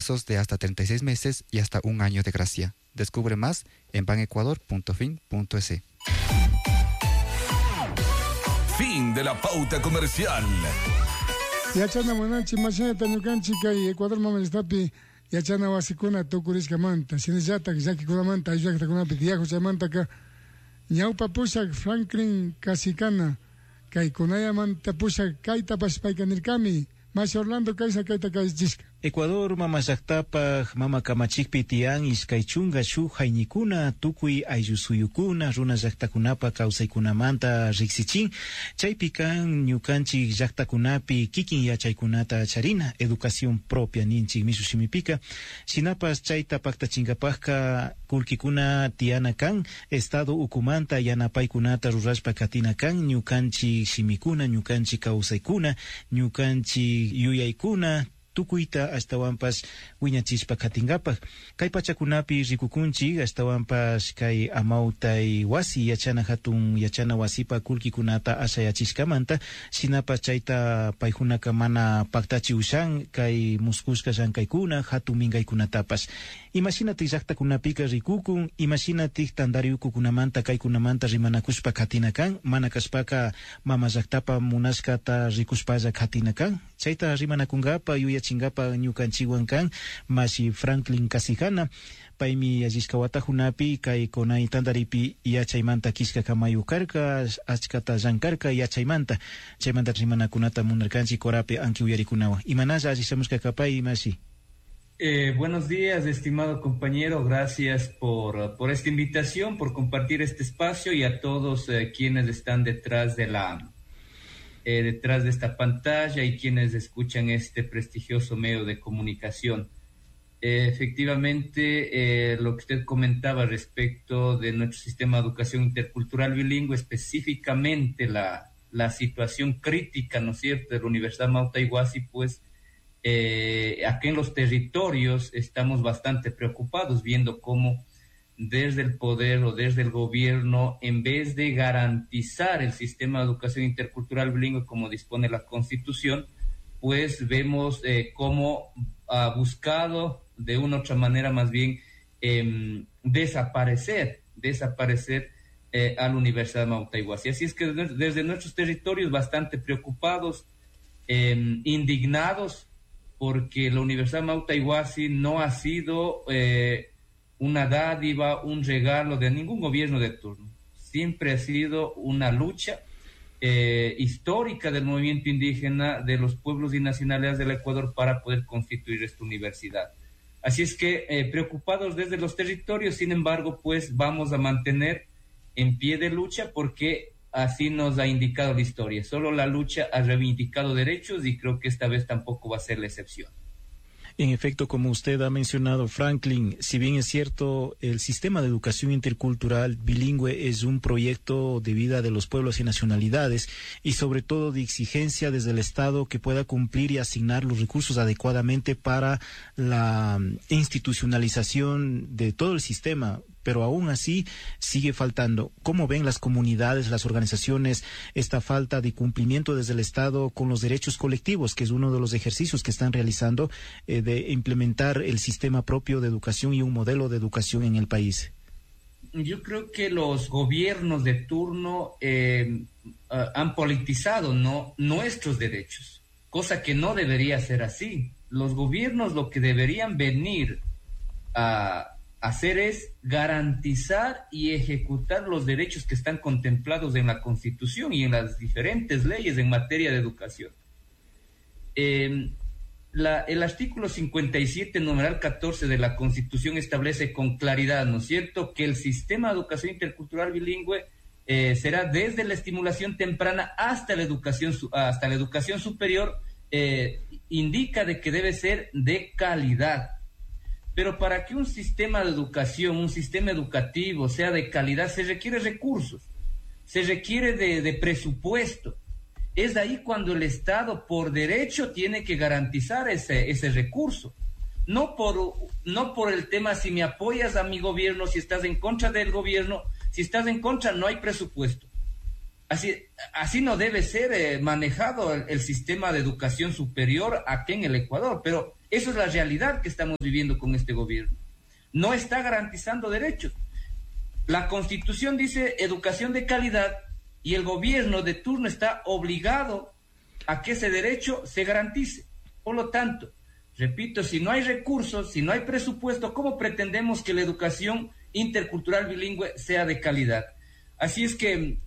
plazos de hasta 36 meses y hasta 1 año de gracia. Descubre más en banecuador.fin.es. Fin de la pauta comercial. Yachana Monanchi, Machina Tanukanchi, y Ecuador Mamestapi, Yachana Wasikuna, Tokurisca Manta, Sinizata, Jackie Kunamanta, Jack Takunapi, Diajo Chamantaka, Ñaupa Pushak, Franklin Casicana, Kaikunaya Manta Pushak, Kaita Paspaikanirkami, Mas Orlando Kaisa Kaita Kaisjiska. Ecuador mama llaqtapaq mama kamachikpi tiyan iskaychunga shuk hayñikuna tukuy ayllusuyukuna runa llaqtakunapa kawsaykunamanta riksichin chaypi kan ñukanchik llaqtakunapi kikin yachaykunata charina educación propia ninchik mishushimipika shinapas chayta paktachinkapaqa kullkikuna tiyana kan estado ukumanta yanapaykunata rurashpa katina kan ñukanchik shimikuna ñukanchik kawsaykuna ñukanchik yuyaykuna tukuyta ashtawanpas wiñachishpa katingapak kay pachakunapi rikukunchik ashtawanpas kay amautay wasi yachana hatun yachana wasipa kullkikunata ashayachishkamanta shinapas chayta paykunaka mana paktachi ushan kay muskushka llankaykuna hatun minkaykunatapas imaginatik llaqtakunapika rikukun imaginatik tandariukukunamanta kaykunamanta rimanakushpa katina kan mana kashpaka mama llaqtapa munashkata rikushpalla katina kan chayta rimanakunkapa yuyachingapa ñukanchikwan kan mashi Franklin Casijana paymi allishkawata hunapi kay konay tandaripi yachaymanta kishka mayu karka achkata llankarka yachaymanta chaymanta rimanakunata munarkanchik korapi anki uyarikunawan imanalla allishamushka kapay mashi. Buenos días, estimado compañero. Gracias por esta invitación, por compartir este espacio y a todos quienes están detrás de esta pantalla y quienes escuchan este prestigioso medio de comunicación. Efectivamente, lo que usted comentaba respecto de nuestro sistema de educación intercultural bilingüe, específicamente la situación crítica, ¿no es cierto?, de la Universidad Mauta Iguasi, pues aquí en los territorios estamos bastante preocupados viendo cómo desde el poder o desde el gobierno, en vez de garantizar el sistema de educación intercultural bilingüe como dispone la Constitución, pues vemos cómo ha buscado de una u otra manera más bien desaparecer a la Universidad de Mauta Iguasi. Así es que desde nuestros territorios bastante preocupados, indignados, porque la Universidad Mauta Iguasi no ha sido una dádiva, un regalo de ningún gobierno de turno. Siempre ha sido una lucha histórica del movimiento indígena, de los pueblos y nacionalidades del Ecuador para poder constituir esta universidad. Así es que preocupados desde los territorios, sin embargo, pues vamos a mantener en pie de lucha porque así nos ha indicado la historia. Solo la lucha ha reivindicado derechos y creo que esta vez tampoco va a ser la excepción. En efecto, como usted ha mencionado, Franklin, si bien es cierto, el sistema de educación intercultural bilingüe es un proyecto de vida de los pueblos y nacionalidades y sobre todo de exigencia desde el Estado que pueda cumplir y asignar los recursos adecuadamente para la institucionalización de todo el sistema, pero aún así sigue faltando. ¿Cómo ven las comunidades, las organizaciones, esta falta de cumplimiento desde el Estado con los derechos colectivos, que es uno de los ejercicios que están realizando de implementar el sistema propio de educación y un modelo de educación en el país? Yo creo que los gobiernos de turno han politizado nuestros derechos, cosa que no debería ser así. Los gobiernos lo que deberían venir a hacer es garantizar y ejecutar los derechos que están contemplados en la Constitución y en las diferentes leyes en materia de educación. El artículo 57, numeral 14 de la Constitución establece con claridad, ¿no es cierto?, que el sistema de educación intercultural bilingüe será desde la estimulación temprana hasta la educación superior, indica de que debe ser de calidad. Pero para que un sistema de educación, un sistema educativo sea de calidad, se requiere recursos, se requiere de presupuesto. Es ahí cuando el Estado, por derecho, tiene que garantizar ese recurso. No por el tema si me apoyas a mi gobierno, si estás en contra del gobierno, si estás en contra no hay presupuesto. Así no debe ser manejado el sistema de educación superior aquí en el Ecuador, pero Eso es la realidad que estamos viviendo con este gobierno. No está garantizando derechos. La Constitución dice educación de calidad y el gobierno de turno está obligado a que ese derecho se garantice. Por lo tanto, repito, si no hay recursos, si no hay presupuesto, ¿cómo pretendemos que la educación intercultural bilingüe sea de calidad? Así es que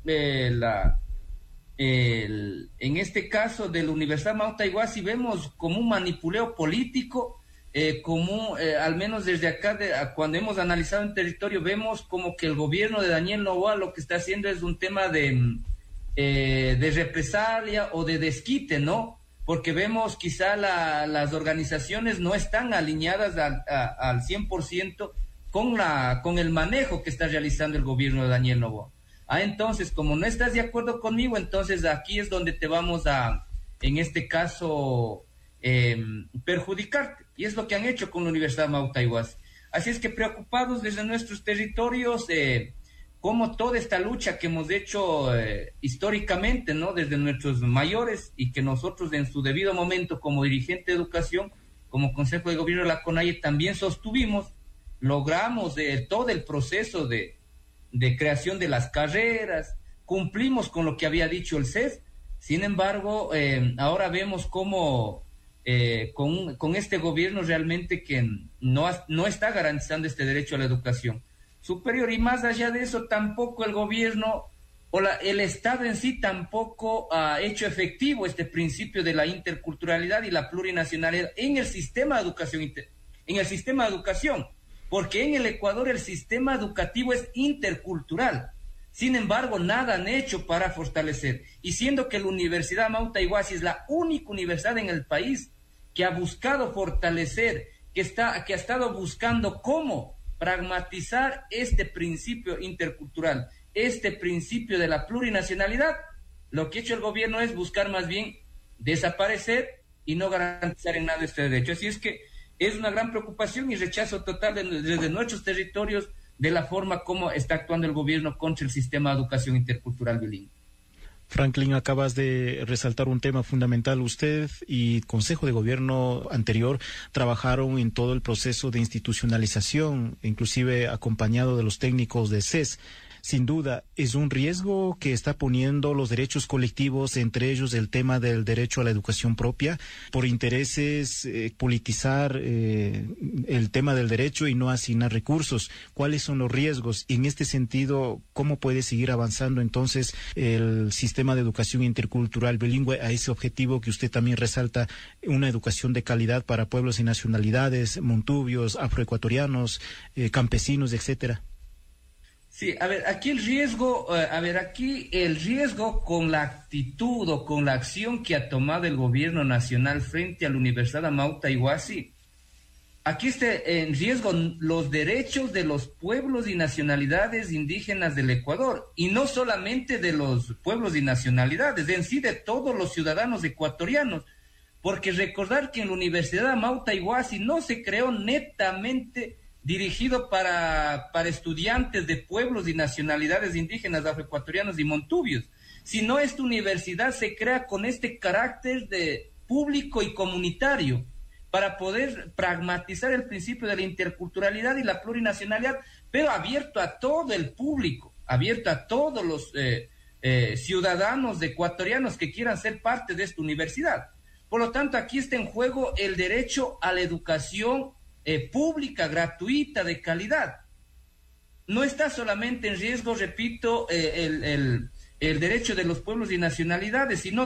en este caso de la Universidad Mauta Iguazí vemos como un manipuleo político, al menos desde acá, cuando hemos analizado en territorio, vemos como que el gobierno de Daniel Noboa lo que está haciendo es un tema de represalia o de desquite, ¿no? Porque vemos quizá las organizaciones no están alineadas al 100% con el manejo que está realizando el gobierno de Daniel Noboa. Entonces, como no estás de acuerdo conmigo, entonces aquí es donde te vamos a, en este caso, perjudicarte. Y es lo que han hecho con la Universidad Mauta Iguazí. Así es que preocupados desde nuestros territorios, como toda esta lucha que hemos hecho históricamente, ¿no? Desde nuestros mayores, y que nosotros en su debido momento como dirigente de educación, como Consejo de Gobierno de la CONAIE también sostuvimos, logramos todo el proceso de creación de las carreras, cumplimos con lo que había dicho el CES. Sin embargo, ahora vemos cómo con este gobierno realmente que no está garantizando este derecho a la educación superior, y más allá de eso tampoco el gobierno el Estado en sí tampoco ha hecho efectivo este principio de la interculturalidad y la plurinacionalidad en el sistema de educación, porque en el Ecuador el sistema educativo es intercultural. Sin embargo, nada han hecho para fortalecer, y siendo que la Universidad Mauta Iguazí es la única universidad en el país que ha buscado fortalecer, que ha estado buscando cómo pragmatizar este principio intercultural, este principio de la plurinacionalidad, lo que ha hecho el gobierno es buscar más bien desaparecer y no garantizar en nada este derecho. Así es que es una gran preocupación y rechazo total desde nuestros territorios de la forma como está actuando el gobierno contra el sistema de educación intercultural bilingüe. Franklin, acabas de resaltar un tema fundamental. Usted y el Consejo de Gobierno anterior trabajaron en todo el proceso de institucionalización, inclusive acompañado de los técnicos de CES. Sin duda, es un riesgo que está poniendo los derechos colectivos, entre ellos el tema del derecho a la educación propia, por intereses politizar el tema del derecho y no asignar recursos. ¿Cuáles son los riesgos? Y en este sentido, ¿cómo puede seguir avanzando entonces el sistema de educación intercultural bilingüe a ese objetivo que usted también resalta, una educación de calidad para pueblos y nacionalidades, montubios, afroecuatorianos, campesinos, etcétera? Sí, aquí el riesgo con la actitud o con la acción que ha tomado el gobierno nacional frente a la Universidad Mauta Iguazí, aquí está en riesgo los derechos de los pueblos y nacionalidades indígenas del Ecuador, y no solamente de los pueblos y nacionalidades, en sí de todos los ciudadanos ecuatorianos, porque recordar que en la Universidad Mauta Iguazí no se creó netamente dirigido para estudiantes de pueblos y nacionalidades indígenas, afroecuatorianos y montubios, sino esta universidad se crea con este carácter de público y comunitario para poder pragmatizar el principio de la interculturalidad y la plurinacionalidad, pero abierto a todo el público, abierto a todos los ciudadanos ecuatorianos que quieran ser parte de esta universidad. Por lo tanto, aquí está en juego el derecho a la educación pública, gratuita, de calidad. No está solamente en riesgo, repito, el derecho de los pueblos y nacionalidades, sino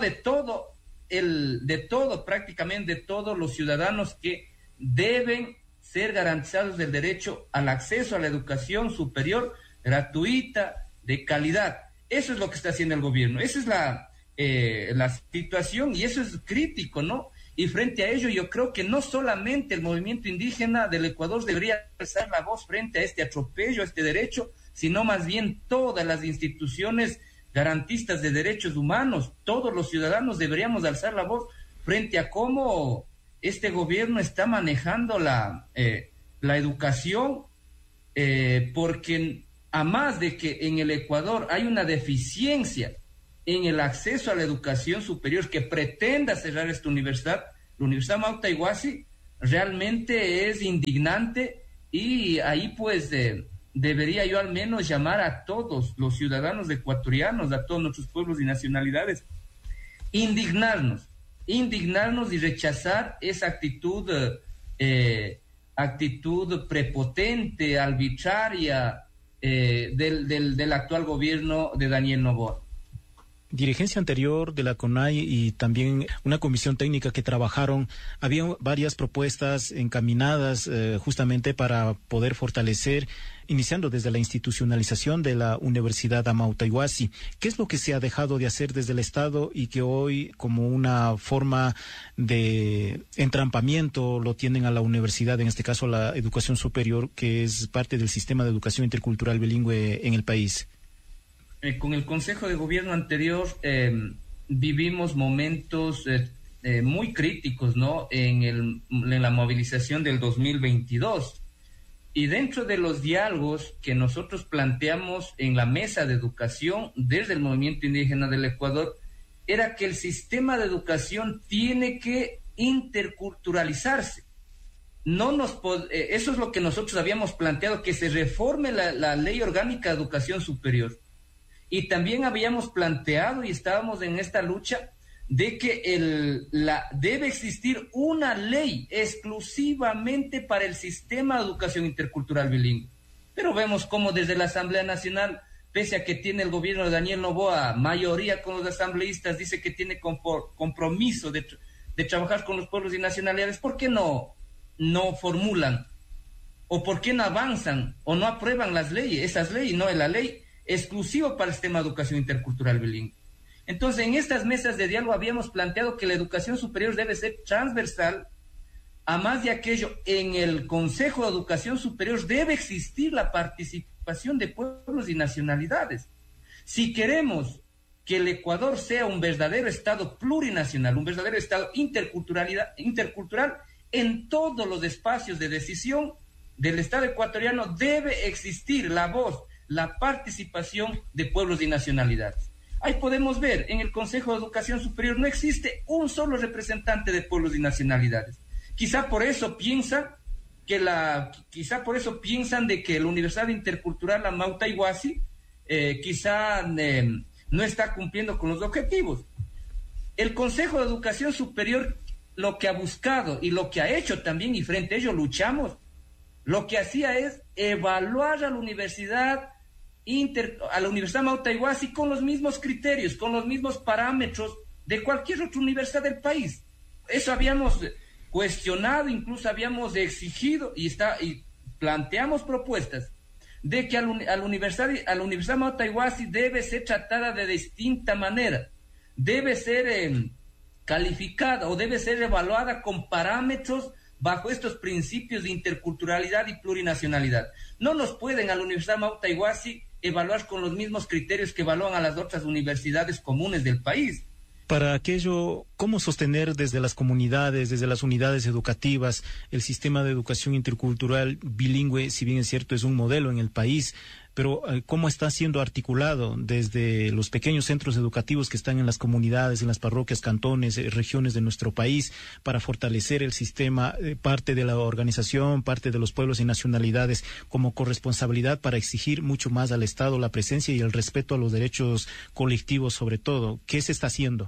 prácticamente de todos los ciudadanos que deben ser garantizados el derecho al acceso a la educación superior, gratuita, de calidad. Eso es lo que está haciendo el gobierno, esa es la situación, y eso es crítico, ¿no? Y frente a ello, yo creo que no solamente el movimiento indígena del Ecuador debería alzar la voz frente a este atropello, a este derecho, sino más bien todas las instituciones garantistas de derechos humanos, todos los ciudadanos deberíamos alzar la voz frente a cómo este gobierno está manejando la educación, porque a más de que en el Ecuador hay una deficiencia en el acceso a la educación superior que pretenda cerrar esta universidad, la Universidad Mauta Iguazí realmente es indignante, y ahí pues debería yo al menos llamar a todos los ciudadanos ecuatorianos, a todos nuestros pueblos y nacionalidades, indignarnos y rechazar esa actitud prepotente, arbitraria del actual gobierno de Daniel Noboa. Dirigencia anterior de la CONAIE y también una comisión técnica que trabajaron, había varias propuestas encaminadas justamente para poder fortalecer, iniciando desde la institucionalización de la Universidad Amauta Iwasi. ¿Qué es lo que se ha dejado de hacer desde el Estado y que hoy, como una forma de entrampamiento, lo tienen a la universidad, en este caso a la educación superior, que es parte del sistema de educación intercultural bilingüe en el país? Con el Consejo de Gobierno anterior vivimos momentos muy críticos, ¿no? En la movilización del 2022. Y dentro de los diálogos que nosotros planteamos en la mesa de educación desde el movimiento indígena del Ecuador, era que el sistema de educación tiene que interculturalizarse. Eso es lo que nosotros habíamos planteado, que se reforme la Ley Orgánica de Educación Superior. Y también habíamos planteado, y estábamos en esta lucha, de que debe existir una ley exclusivamente para el sistema de educación intercultural bilingüe. Pero vemos cómo desde la Asamblea Nacional, pese a que tiene el gobierno de Daniel Noboa mayoría con los asambleístas, dice que tiene compromiso de trabajar con los pueblos y nacionalidades. ¿Por qué no formulan? ¿O por qué no avanzan? ¿O no aprueban esas leyes? No, es la ley exclusiva para el sistema de educación intercultural bilingüe. Entonces, en estas mesas de diálogo habíamos planteado que la educación superior debe ser transversal. A más de aquello, en el Consejo de Educación Superior debe existir la participación de pueblos y nacionalidades. Si queremos que el Ecuador sea un verdadero Estado plurinacional, un verdadero Estado intercultural, en todos los espacios de decisión del Estado ecuatoriano debe existir la voz, la participación de pueblos y nacionalidades. Ahí podemos ver, en el Consejo de Educación Superior no existe un solo representante de pueblos y nacionalidades. Quizá por eso piensan de que la Universidad Intercultural Amauta Iwasi no está cumpliendo con los objetivos. El Consejo de Educación Superior lo que ha buscado y lo que ha hecho también, y frente a ello luchamos, lo que hacía es evaluar a la Universidad Amauta Iwasi con los mismos criterios, con los mismos parámetros de cualquier otra universidad del país. Eso habíamos cuestionado, incluso habíamos exigido y planteamos propuestas de que a la Universidad Amauta Iwasi debe ser tratada de distinta manera, debe ser calificada o debe ser evaluada con parámetros bajo estos principios de interculturalidad y plurinacionalidad. No nos pueden a la Universidad Amauta Iwasi evaluar con los mismos criterios que evalúan a las otras universidades comunes del país. Para aquello, ¿cómo sostener desde las comunidades, desde las unidades educativas, el sistema de educación intercultural bilingüe? Si bien es cierto, es un modelo en el país, pero ¿cómo está siendo articulado desde los pequeños centros educativos que están en las comunidades, en las parroquias, cantones, regiones de nuestro país, para fortalecer el sistema, parte de la organización, parte de los pueblos y nacionalidades, como corresponsabilidad para exigir mucho más al Estado la presencia y el respeto a los derechos colectivos sobre todo? ¿Qué se está haciendo?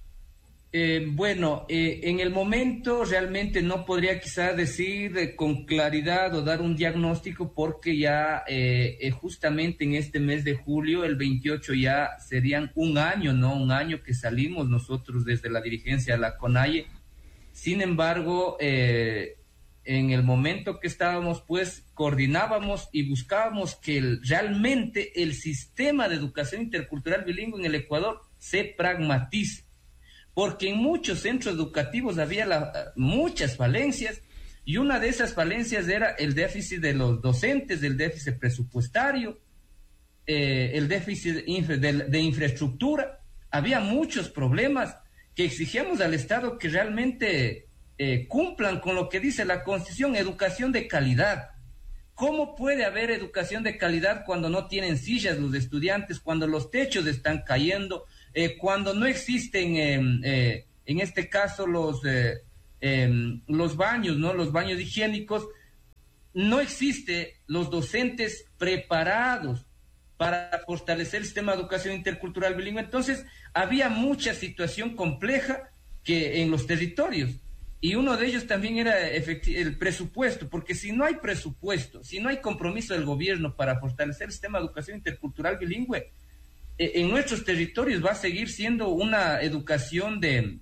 En el momento realmente no podría quizá decir con claridad o dar un diagnóstico, porque ya justamente en este mes de julio, el 28, ya serían un año, ¿no? Un año que salimos nosotros desde la dirigencia de la CONAIE. Sin embargo, en el momento que estábamos, pues, coordinábamos y buscábamos que realmente el sistema de educación intercultural bilingüe en el Ecuador se pragmatice. Porque en muchos centros educativos había muchas falencias, y una de esas falencias era el déficit de los docentes, el déficit presupuestario, el déficit de infraestructura. Había muchos problemas que exigíamos al Estado que realmente cumplan con lo que dice la Constitución: educación de calidad. ¿Cómo puede haber educación de calidad cuando no tienen sillas los estudiantes, cuando los techos están cayendo, cuando no existen, en este caso, los baños, ¿no? Los baños higiénicos. No existe los docentes preparados para fortalecer el sistema de educación intercultural bilingüe. Entonces, había mucha situación compleja que en los territorios. Y uno de ellos también era el presupuesto, porque si no hay presupuesto, si no hay compromiso del gobierno para fortalecer el sistema de educación intercultural bilingüe, en nuestros territorios va a seguir siendo una educación de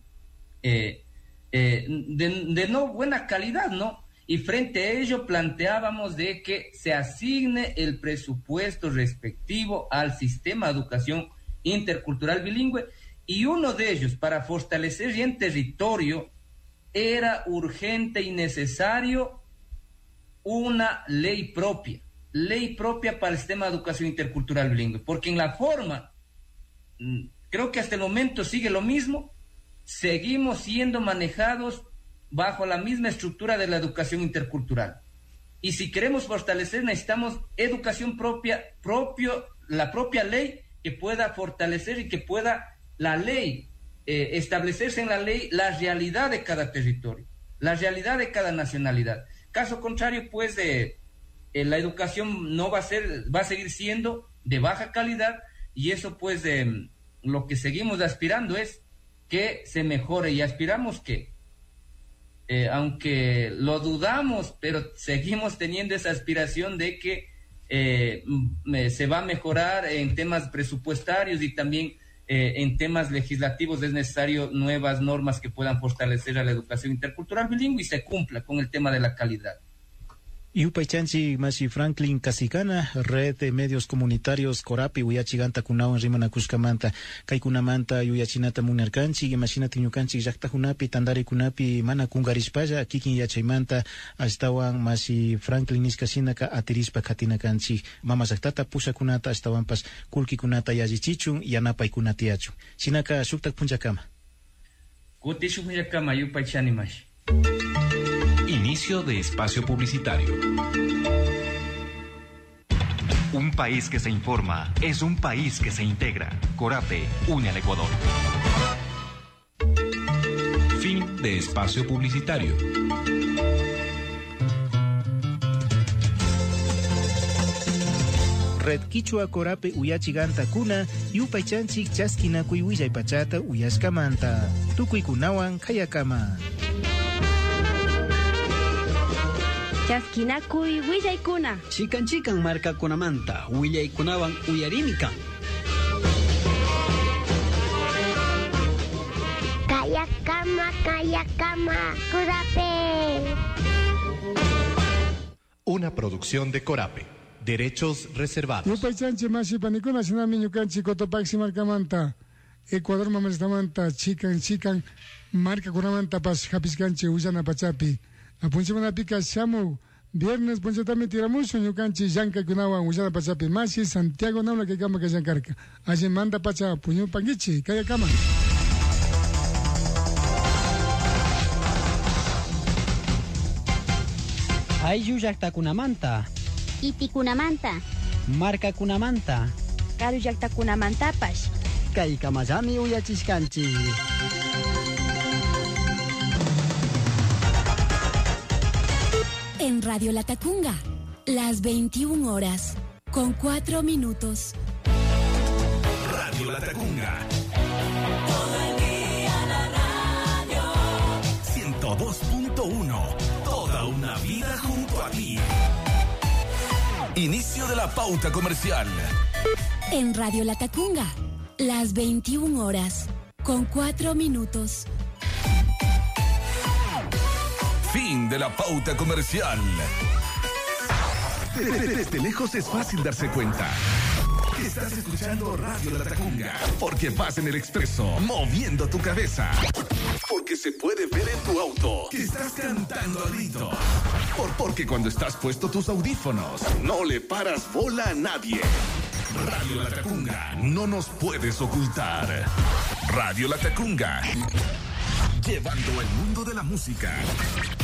no buena calidad, ¿no? Y frente a ello planteábamos de que se asigne el presupuesto respectivo al sistema de educación intercultural bilingüe, y uno de ellos, para fortalecer ya en territorio, era urgente y necesario una ley propia para el sistema de educación intercultural bilingüe, porque en la forma, creo que hasta el momento sigue lo mismo, seguimos siendo manejados bajo la misma estructura de la educación intercultural. Y si queremos fortalecer, necesitamos educación propia, la propia ley que pueda fortalecer y que pueda la ley establecerse en la ley la realidad de cada territorio, la realidad de cada nacionalidad. Caso contrario, pues, la educación no va a seguir siendo de baja calidad, y eso, pues, lo que seguimos aspirando es que se mejore, y aspiramos que, aunque lo dudamos, pero seguimos teniendo esa aspiración de que se va a mejorar en temas presupuestarios, y también en temas legislativos es necesario nuevas normas que puedan fortalecer a la educación intercultural bilingüe y se cumpla con el tema de la calidad. Yupaychanchi Mashi Franklin Casigana, Red de Medios Comunitarios Corapi, Uyachiganta Kunao en Rimana Cuscamanta, Kaikunamanta, Uyachinata Munercanchi, Yamashina Tiñucanchi, Yakta Hunapi, Tandari Kunapi, Mana Kungarishpaya, Kikin Yachaimanta, Astawan Mashi Franklin Iskasinaka, Atirispa Katinacanchi, Mama Zaktata, Pusa Kunata, Astawanpas, Kulki Kunata Yajichichun, Yanapa y Kunatiachu. Sinaka Shuktak Punchakama. Kutishu Punchakama, Yupaychani Mashi. Inicio de espacio publicitario. Un país que se informa es un país que se integra. Corape une al Ecuador. Fin de espacio publicitario. Red Quichua Corape Uyachiganta Kuna, Yupaychanchik Chaskina Kuiwilla y Pachata Uyashkamanta, Tukui Kunawan Kayakama. Chaskinakuy willaykuna. Chikan markakunamanta willaykunawan uyarimika. Kayakama, Corape. Una producción de Corape. Derechos reservados. Yupaychanchi Mashi Panicuna Sinami Ñucanchi Cotopaxi Marcamanta. Ecuador Mamalestamanta, chikan marca kunamanta pas Japiscanchi Usana Pachapi. Apunchimana pica Shamu, viernes Ponchatami Tiramuso, Ñucanchi, Yanka Kunawan, Usana Pachapi, Masi, Santiago Naula que cama que Yankarka. Allí manda Pacha, Puñu Pangichi, Kaya Kama. Ayu yakta kunamanta. Iti kunamanta. Marca kunamanta. Karu yakta kunamanta pas. Kay kamayami uyachiskanchi. En Radio Latacunga, las 21 horas, con 4 minutos. Radio Latacunga. Todo el día la radio. 102.1. Toda una vida junto a ti. Inicio de la pauta comercial. En Radio Latacunga, las 21 horas, con 4 minutos. Fin de la pauta comercial. Desde lejos es fácil darse cuenta que estás escuchando Radio Latacunga, porque vas en el expreso moviendo tu cabeza, porque se puede ver en tu auto que estás cantando a grito, porque cuando estás puesto tus audífonos no le paras bola a nadie. Radio Latacunga, no nos puedes ocultar. Radio Latacunga, llevando el mundo de la música